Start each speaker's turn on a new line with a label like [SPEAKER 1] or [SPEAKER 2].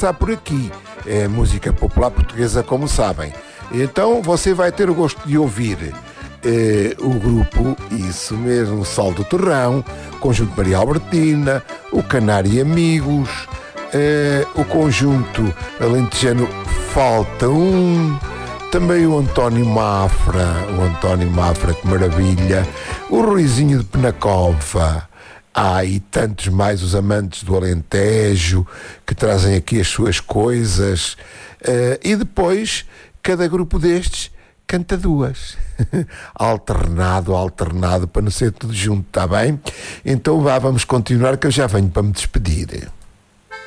[SPEAKER 1] passar por aqui. É música popular portuguesa, como sabem. Então você vai ter o gosto de ouvir o grupo, isso mesmo, o Sol do Torrão, o Conjunto Maria Albertina, o Canário e Amigos, o Conjunto Alentejano Falta Um, também o António Mafra, que maravilha, o Ruizinho de Penacova, e tantos mais, os amantes do Alentejo, que trazem aqui as suas coisas, e depois, cada grupo destes canta duas, alternado, para não ser tudo junto, está bem? Então vamos continuar, que eu já venho para me despedir.